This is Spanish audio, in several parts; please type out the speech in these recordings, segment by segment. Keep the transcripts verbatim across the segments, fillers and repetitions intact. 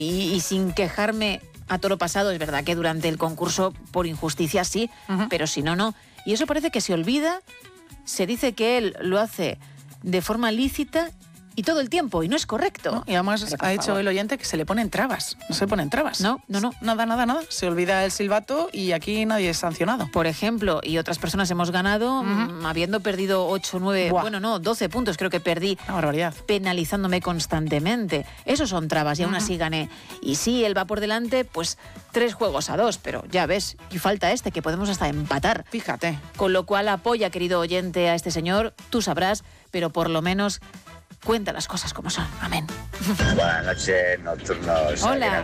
Y, y sin quejarme a toro pasado, es verdad que durante el concurso por injusticia sí, uh-huh. pero si no, no. Y eso parece que se olvida, se dice que él lo hace de forma lícita y todo el tiempo, y no es correcto. No, y además pero, ha dicho favor. el oyente que se le ponen trabas. No se ponen trabas. No, no, no. Nada, nada, nada. Se olvida el silbato y aquí nadie es sancionado. Por ejemplo, y otras personas hemos ganado uh-huh. mmm, habiendo perdido ocho, nueve, Buah. bueno, no, doce puntos creo que perdí. Una barbaridad. Penalizándome constantemente. Esos son trabas y aún uh-huh. así gané. Y sí, él va por delante, pues tres juegos a dos, pero ya ves, y falta este, que podemos hasta empatar. Fíjate. Con lo cual apoya, querido oyente, a este señor, tú sabrás, pero por lo menos cuenta las cosas como son. Amén. Buenas noches, nocturnos. Hola.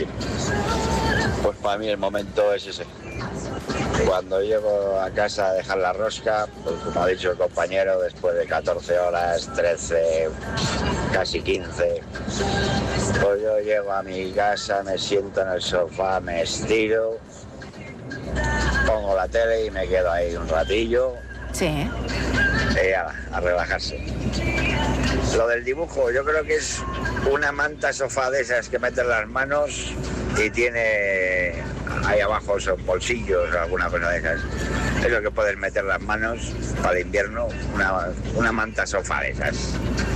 Pues para mí el momento es ese. Cuando llego a casa a dejar la rosca, pues como ha dicho el compañero, después de catorce horas, trece, casi quince, pues yo llego a mi casa, me siento en el sofá, me estiro, pongo la tele y me quedo ahí un ratillo. Sí. Y a, a relajarse. Lo del dibujo, yo creo que es una manta sofá de esas que metes las manos y tiene ahí abajo son bolsillos o alguna cosa de esas. Es lo que puedes meter las manos para el invierno, una, una manta sofá de esas.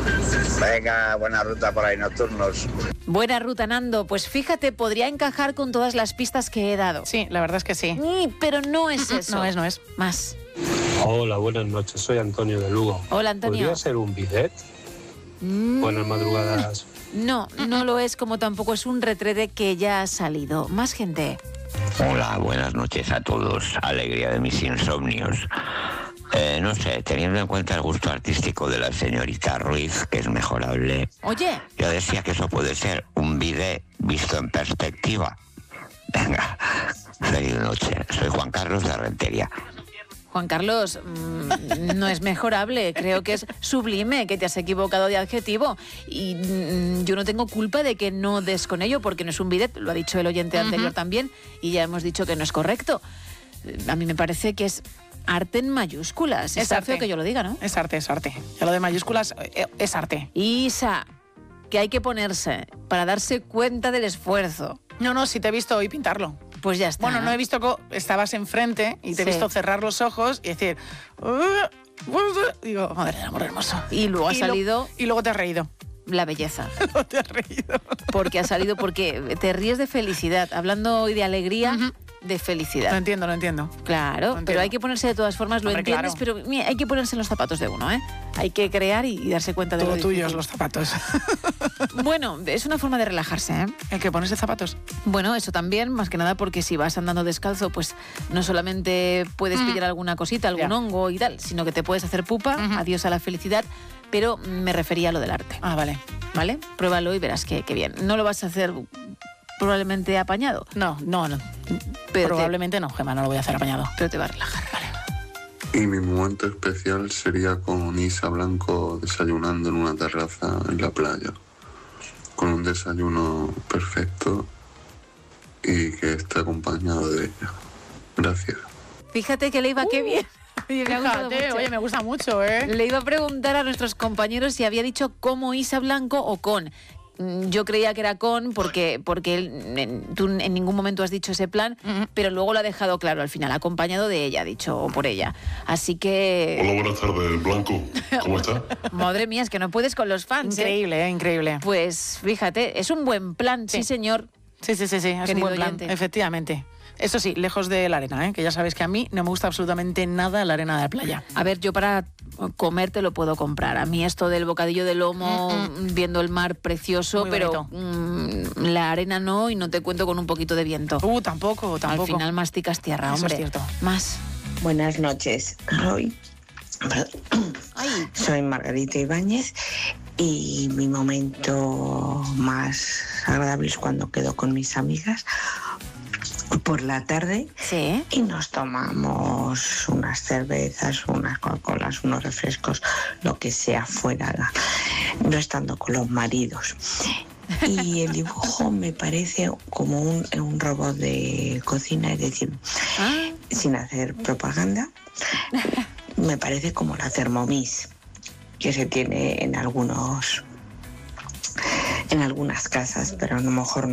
Venga, buena ruta por ahí, nocturnos. Buena ruta, Nando. Pues fíjate, podría encajar con todas las pistas que he dado. Sí, la verdad es que sí. sí pero no es eso. No es, no es. Más. Hola, buenas noches. Soy Antonio de Lugo. Hola, Antonio. ¿Podría ser un bidet? Mm. Buenas madrugadas. No, no lo es, como tampoco es un retrete que ya ha salido. Más gente. Hola, buenas noches a todos. Alegría de mis insomnios. Eh, no sé, teniendo en cuenta el gusto artístico de la señorita Ruiz, que es mejorable. Oye. Yo decía que eso puede ser un bidet visto en perspectiva. Venga, feliz noche. Soy Juan Carlos de Rentería. Juan Carlos, mmm, no es mejorable, creo que es sublime, que te has equivocado de adjetivo y mmm, yo no tengo culpa de que no des con ello porque no es un bidet, lo ha dicho el oyente uh-huh. anterior también y ya hemos dicho que no es correcto. A mí me parece que es arte en mayúsculas. Es Está arte. feo que yo lo diga, ¿no? Es arte, es arte. Ya lo de mayúsculas es arte. Isa, que hay que ponerse para darse cuenta del esfuerzo. No, no, si te he visto hoy pintarlo. Pues ya está. Bueno, no he visto que estabas enfrente y te he sí. visto cerrar los ojos y decir... Uh, uh, digo, madre del amor hermoso. Y luego ha y salido... Lo, y luego te has reído. La belleza. No te has reído. Porque ha salido, porque te ríes de felicidad. Hablando hoy de alegría... Uh-huh. De felicidad. Lo entiendo, lo entiendo. Claro, lo entiendo. Pero hay que ponerse de todas formas, lo Hombre, entiendes, claro. pero mira, hay que ponerse en los zapatos de uno, ¿eh? Hay que crear y, y darse cuenta de Todo lo difícil. tuyos los zapatos. Bueno, es una forma de relajarse, ¿eh? ¿El que ponerse zapatos? Bueno, eso también, más que nada porque si vas andando descalzo, pues no solamente puedes mm. pillar alguna cosita, algún yeah. hongo y tal, sino que te puedes hacer pupa, uh-huh. adiós a la felicidad, pero me refería a lo del arte. Ah, vale. ¿Vale? Pruébalo y verás que, que bien. No lo vas a hacer... probablemente apañado. No, no, no. Pero probablemente te... no, Gemma, no lo voy a hacer apañado. Pero te va a relajar, vale. Y mi momento especial sería con Isa Blanco desayunando en una terraza en la playa, con un desayuno perfecto y que esté acompañado de ella. Gracias. Fíjate que le iba uh, qué bien. Oye, me ha gustado mucho. Oye, me gusta mucho, ¿eh? Le iba a preguntar a nuestros compañeros si había dicho como Isa Blanco o con. Yo creía que era con, porque, porque él, tú en ningún momento has dicho ese plan, uh-huh. pero luego lo ha dejado claro al final, acompañado de ella, dicho, o por ella. Así que... Hola, buenas tardes, Blanco. ¿Cómo está? Madre mía, es que no puedes con los fans. Increíble, ¿eh? ¿eh? Increíble. Pues fíjate, es un buen plan, sí, sí señor. Sí, sí, sí, sí, es un buen plan, oyente. Efectivamente. Eso sí, lejos de la arena, ¿eh? Que ya sabes que a mí no me gusta absolutamente nada la arena de la playa. A ver, yo para comer te lo puedo comprar. A mí esto del bocadillo de lomo, mm-hmm. viendo el mar precioso, muy pero mmm, la arena no, y no te cuento con un poquito de viento. Uh, tampoco, tampoco. Al final masticas tierra, Eso hombre. Es cierto. Más. Buenas noches, Roy. Ay. Soy Margarita Ibáñez y mi momento más agradable es cuando quedo con mis amigas por la tarde ¿sí? y nos tomamos unas cervezas, unas Coca-Colas, unos refrescos, lo que sea fuera, no estando con los maridos. Y el dibujo me parece como un, un robot de cocina, es decir, ¿ah? sin hacer propaganda, me parece como la Thermomix que se tiene en algunos en algunas casas, pero a lo mejor